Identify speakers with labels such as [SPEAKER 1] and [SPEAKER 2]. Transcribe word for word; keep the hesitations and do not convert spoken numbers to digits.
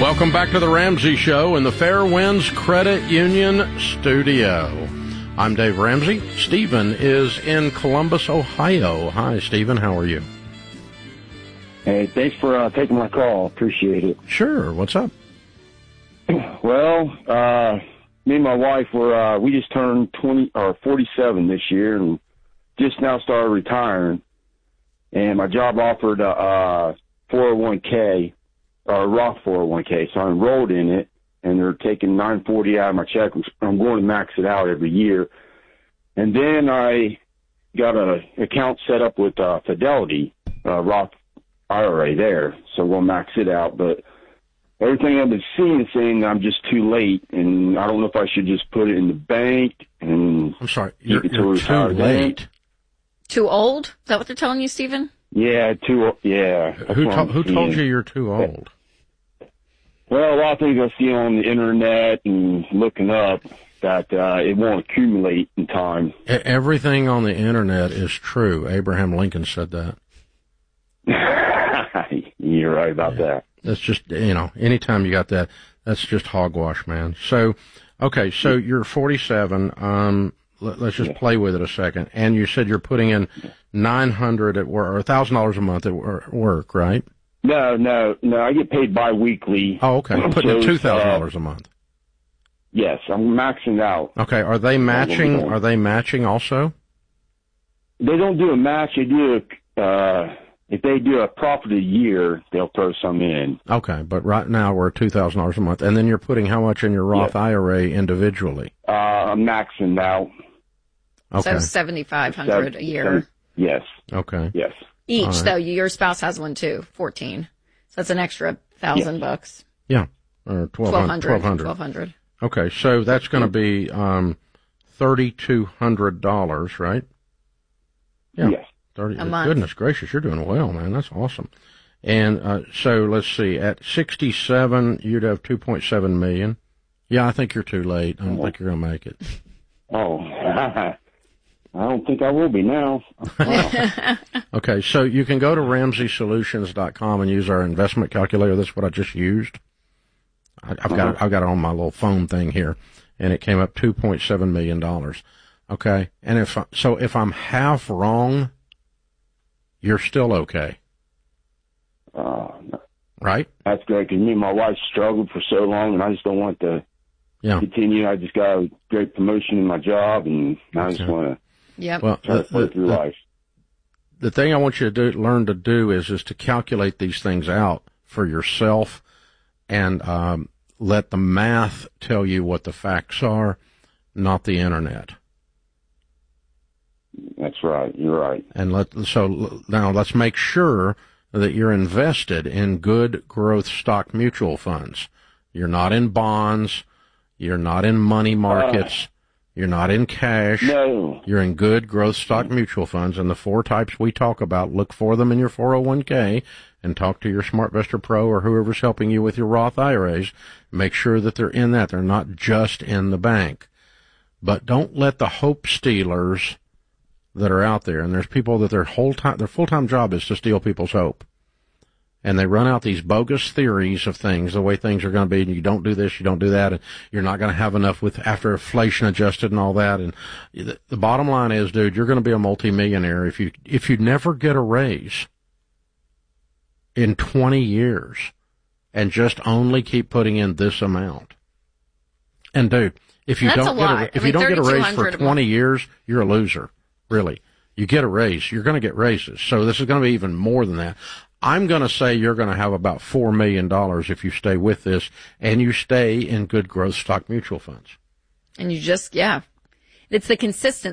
[SPEAKER 1] Welcome back to the Ramsey Show in the Fairwinds Credit Union studio. I'm Dave Ramsey. Stephen is in Columbus, Ohio. Hi, Stephen. How are you?
[SPEAKER 2] Hey, thanks for uh, taking my call. Appreciate it.
[SPEAKER 1] Sure. What's up?
[SPEAKER 2] Well, uh, me and my wife were, uh, we just turned twenty or forty-seven this year and just now started retiring. And my job offered a, uh four oh one k, or a Roth four oh one k. So I enrolled in it, and they're taking nine forty out of my check. I'm going to max it out every year. And then I got a account set up with uh, Fidelity, uh, Roth I R A there. So we'll max it out. But everything I've been seeing is saying I'm just too late, and I don't know if I should just put it in the bank and
[SPEAKER 1] I'm sorry, you're, you're too late. Then.
[SPEAKER 3] Too old? Is that what they're telling you, Stephen?
[SPEAKER 2] Yeah, too. Yeah.
[SPEAKER 1] Who, to, who told you you're too old?
[SPEAKER 2] Well, a lot of things I see on the internet and looking up that uh, it won't accumulate in time.
[SPEAKER 1] Everything on the internet is true. Abraham Lincoln said that.
[SPEAKER 2] You're right about yeah. that.
[SPEAKER 1] That's just, you know, anytime you got that, that's just hogwash, man. So, okay, so you're forty-seven. Um, let, let's just yeah. play with it a second. And you said you're putting in nine hundred at work, or one thousand dollars a month at work, right?
[SPEAKER 2] No, no, no. I get paid biweekly.
[SPEAKER 1] Oh, okay. You're putting in two thousand dollars uh, a month.
[SPEAKER 2] Yes, I'm maxing out.
[SPEAKER 1] Okay. Are they matching? Are they matching also?
[SPEAKER 2] They don't do a match. They do a, uh, if they do a profit a year, they'll throw some in.
[SPEAKER 1] Okay, but right now we're at two thousand dollars a month, and then you're putting how much in your Roth yes. I R A individually?
[SPEAKER 2] Uh, I'm maxing out.
[SPEAKER 1] Okay.
[SPEAKER 3] So seventy-five hundred dollars a year.
[SPEAKER 2] seven, yes.
[SPEAKER 1] Okay.
[SPEAKER 2] Yes.
[SPEAKER 3] Each,
[SPEAKER 1] right.
[SPEAKER 3] though. Your spouse has one too. Fourteen. So that's an extra thousand
[SPEAKER 2] yes.
[SPEAKER 3] bucks.
[SPEAKER 1] Yeah. Or twelve hundred. Twelve hundred.
[SPEAKER 3] Twelve hundred.
[SPEAKER 1] Okay, so that's going to be um, thirty-two hundred dollars, right? Yeah.
[SPEAKER 2] Yes.
[SPEAKER 1] thirty.
[SPEAKER 3] A month.
[SPEAKER 1] Goodness gracious, you're doing well, man. That's awesome. And uh, so let's see. At sixty-seven, you'd have two point seven million. Yeah, I think you're too late. I don't oh. think you're going to make it.
[SPEAKER 2] Oh, I don't think I will be now. Wow.
[SPEAKER 1] Okay, so you can go to ramsey solutions dot com and use our investment calculator. That's what I just used. I, I've uh-huh. got it, I've got it on my little phone thing here, and it came up two point seven million dollars. Okay, and if I, so, if I'm half wrong, you're still okay.
[SPEAKER 2] Uh,
[SPEAKER 1] right?
[SPEAKER 2] That's great, because me and my wife struggled for so long, and I just don't want to yeah. continue. I just got a great promotion in my job, and I just want to
[SPEAKER 3] yep.
[SPEAKER 1] well,
[SPEAKER 2] try
[SPEAKER 1] the,
[SPEAKER 2] to play through
[SPEAKER 1] the,
[SPEAKER 2] life.
[SPEAKER 1] The thing I want you to do, learn to do is, is to calculate these things out for yourself and um, let the math tell you what the facts are, not the internet.
[SPEAKER 2] That's right. You're right.
[SPEAKER 1] And let so now let's make sure that you're invested in good growth stock mutual funds. You're not in bonds. You're not in money markets. Uh, you're not in cash.
[SPEAKER 2] No.
[SPEAKER 1] You're in good growth stock mutual funds. And the four types we talk about, look for them in your four oh one k and talk to your SmartVestor Pro or whoever's helping you with your Roth I R As. Make sure that they're in that. They're not just in the bank. But don't let the hope stealers that are out there, and there's people that their whole time, their full-time job is to steal people's hope. And they run out these bogus theories of things, the way things are going to be, and you don't do this, you don't do that, and you're not going to have enough with after inflation adjusted and all that. And the, the bottom line is, dude, you're going to be a multimillionaire if you, if you never get a raise in twenty years and just only keep putting in this amount. And dude, if you
[SPEAKER 3] That's
[SPEAKER 1] don't
[SPEAKER 3] a
[SPEAKER 1] get
[SPEAKER 3] lot.
[SPEAKER 1] a, if
[SPEAKER 3] I mean,
[SPEAKER 1] you don't get a raise for
[SPEAKER 3] thirty-two hundred
[SPEAKER 1] twenty years, you're a loser. Really. You get a raise, you're going to get raises. So this is going to be even more than that. I'm going to say you're going to have about four million dollars if you stay with this and you stay in good growth stock mutual funds.
[SPEAKER 3] And you just, yeah. It's the consistency.